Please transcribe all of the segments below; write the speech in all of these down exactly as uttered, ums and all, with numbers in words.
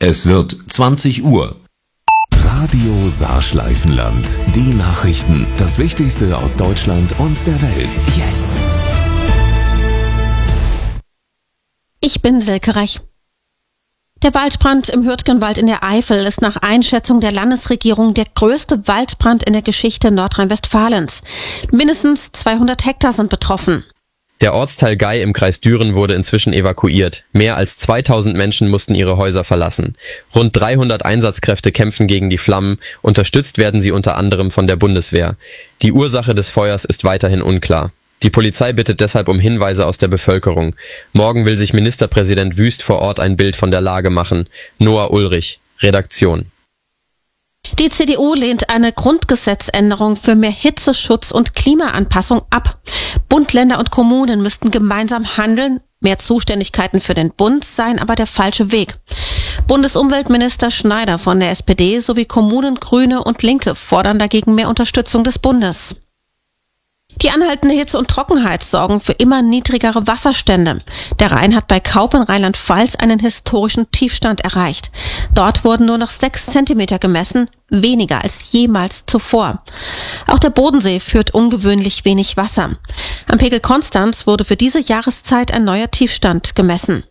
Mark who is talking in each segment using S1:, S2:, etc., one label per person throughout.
S1: Es wird zwanzig Uhr.
S2: Radio Saarschleifenland. Die Nachrichten. Das Wichtigste aus Deutschland und der Welt. Jetzt.
S3: Ich bin Silke Rech. Der Waldbrand im Hürtgenwald in der Eifel ist nach Einschätzung der Landesregierung der größte Waldbrand in der Geschichte Nordrhein-Westfalens. Mindestens zweihundert Hektar sind betroffen.
S4: Der Ortsteil Gei im Kreis Düren wurde inzwischen evakuiert. Mehr als zweitausend Menschen mussten ihre Häuser verlassen. Rund dreihundert Einsatzkräfte kämpfen gegen die Flammen. Unterstützt werden sie unter anderem von der Bundeswehr. Die Ursache des Feuers ist weiterhin unklar. Die Polizei bittet deshalb um Hinweise aus der Bevölkerung. Morgen will sich Ministerpräsident Wüst vor Ort ein Bild von der Lage machen. Noah Ulrich, Redaktion.
S3: Die C D U lehnt eine Grundgesetzänderung für mehr Hitzeschutz und Klimaanpassung ab. Bund, Länder und Kommunen müssten gemeinsam handeln. Mehr Zuständigkeiten für den Bund seien aber der falsche Weg. Bundesumweltminister Schneider von der S P D sowie Kommunen, Grüne und Linke fordern dagegen mehr Unterstützung des Bundes. Die anhaltende Hitze und Trockenheit sorgen für immer niedrigere Wasserstände. Der Rhein hat bei Kaup in Rheinland-Pfalz einen historischen Tiefstand erreicht. Dort wurden nur noch sechs Zentimeter gemessen, weniger als jemals zuvor. Auch der Bodensee führt ungewöhnlich wenig Wasser. Am Pegel Konstanz wurde für diese Jahreszeit ein neuer Tiefstand gemessen.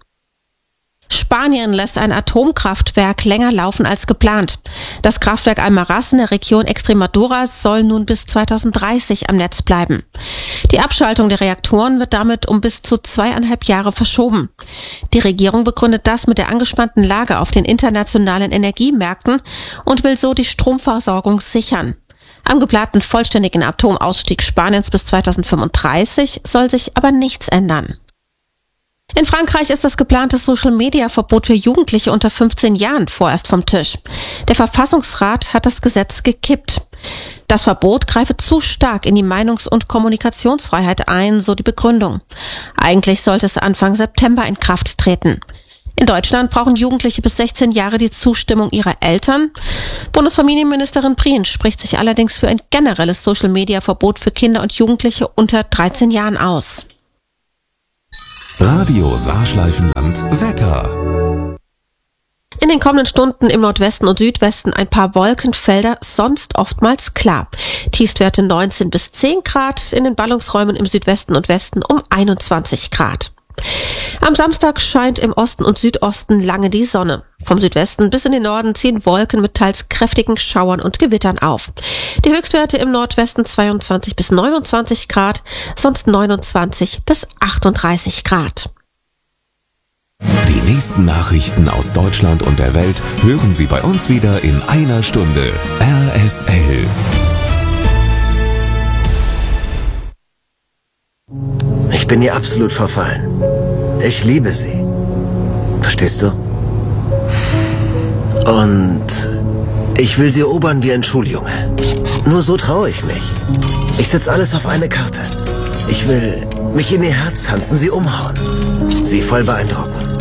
S3: Spanien lässt ein Atomkraftwerk länger laufen als geplant. Das Kraftwerk Almaraz in der Region Extremadura soll nun bis zweitausenddreißig am Netz bleiben. Die Abschaltung der Reaktoren wird damit um bis zu zweieinhalb Jahre verschoben. Die Regierung begründet das mit der angespannten Lage auf den internationalen Energiemärkten und will so die Stromversorgung sichern. Am geplanten vollständigen Atomausstieg Spaniens bis zweitausendfünfunddreißig soll sich aber nichts ändern. In Frankreich ist das geplante Social-Media-Verbot für Jugendliche unter fünfzehn Jahren vorerst vom Tisch. Der Verfassungsrat hat das Gesetz gekippt. Das Verbot greife zu stark in die Meinungs- und Kommunikationsfreiheit ein, so die Begründung. Eigentlich sollte es Anfang September in Kraft treten. In Deutschland brauchen Jugendliche bis sechzehn Jahre die Zustimmung ihrer Eltern. Bundesfamilienministerin Prien spricht sich allerdings für ein generelles Social-Media-Verbot für Kinder und Jugendliche unter dreizehn Jahren aus.
S2: Radio Saarschleifenland Wetter.
S3: In den kommenden Stunden im Nordwesten und Südwesten ein paar Wolkenfelder, sonst oftmals klar. Tiefstwerte neunzehn bis zehn Grad, in den Ballungsräumen im Südwesten und Westen um einundzwanzig Grad. Am Samstag scheint im Osten und Südosten lange die Sonne. Vom Südwesten bis in den Norden ziehen Wolken mit teils kräftigen Schauern und Gewittern auf. Die Höchstwerte im Nordwesten zweiundzwanzig bis neunundzwanzig Grad, sonst neunundzwanzig bis achtunddreißig Grad.
S2: Die nächsten Nachrichten aus Deutschland und der Welt hören Sie bei uns wieder in einer Stunde. R S L.
S5: Ich bin ihr absolut verfallen. Ich liebe sie. Verstehst du? Und ich will sie erobern wie ein Schuljunge. Nur so traue ich mich. Ich setze alles auf eine Karte. Ich will mich in ihr Herz tanzen, sie umhauen. Sie voll beeindrucken.